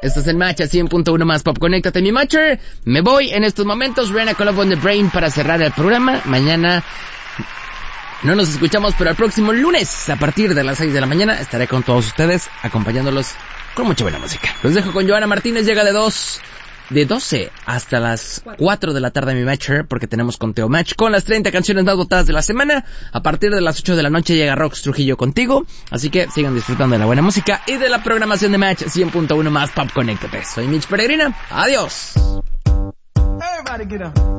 Estás en Match a 100.1 más Pop. Conéctate, mi Matcher. Me voy en estos momentos. Rihanna Call Up on the Brain para cerrar el programa. Mañana no nos escuchamos, pero el próximo lunes, a partir de las 6 de la mañana, estaré con todos ustedes, acompañándolos con mucha buena música. Los dejo con Joana Martínez. Llega de 12 hasta las 4 de la tarde mi Matcher, porque tenemos conteo Match con las 30 canciones más votadas de la semana. A partir de las 8 de la noche llega Rox Trujillo contigo, así que sigan disfrutando de la buena música y de la programación de Match 100.1 más Pop. Conéctate. Soy Mitch Peregrina. Adiós. Everybody get up.